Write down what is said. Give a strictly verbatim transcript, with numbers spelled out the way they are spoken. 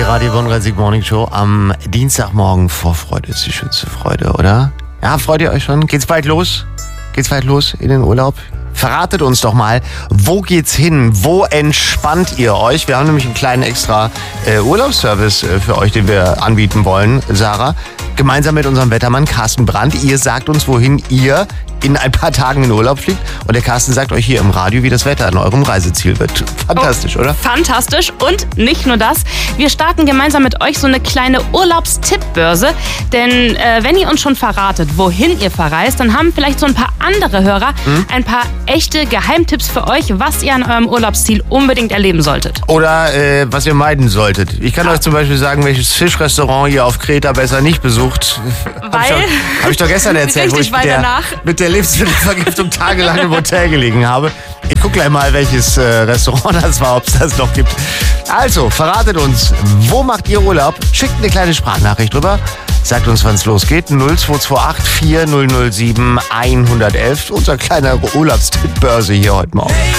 Die Radio neununddreißig Morning Show am Dienstagmorgen. Vorfreude ist die schönste Freude, oder? Ja, freut ihr euch schon? Geht's bald los? Geht's bald los in den Urlaub? Verratet uns doch mal, wo geht's hin? Wo entspannt ihr euch? Wir haben nämlich einen kleinen extra äh, Urlaubsservice äh, für euch, den wir anbieten wollen, Sarah. Gemeinsam mit unserem Wettermann Carsten Brandt. Ihr sagt uns, wohin ihr in ein paar Tagen in Urlaub fliegt. Und der Carsten sagt euch hier im Radio, wie das Wetter an eurem Reiseziel wird. Fantastisch, oh, oder? Fantastisch. Und nicht nur das. Wir starten gemeinsam mit euch so eine kleine Urlaubstippbörse. Denn äh, wenn ihr uns schon verratet, wohin ihr verreist, dann haben vielleicht so ein paar andere Hörer hm? ein paar echte Geheimtipps für euch, was ihr an eurem Urlaubsziel unbedingt erleben solltet. Oder äh, was ihr meiden solltet. Ich kann ja. euch zum Beispiel sagen, welches Fischrestaurant ihr auf Kreta besser nicht besucht. Weil? Habe ich, hab ich doch gestern erzählt, wo ich mit der, mit der Lebensmittelvergiftung tagelang im Hotel gelegen habe. Ich gucke gleich mal, welches äh, Restaurant das war, ob es das noch gibt. Also, verratet uns, wo macht ihr Urlaub? Schickt eine kleine Sprachnachricht drüber. Sagt uns, wann es losgeht. null zwei zwei acht vier null null sieben eins eins eins. Unser kleiner Urlaubstippbörse hier heute Morgen.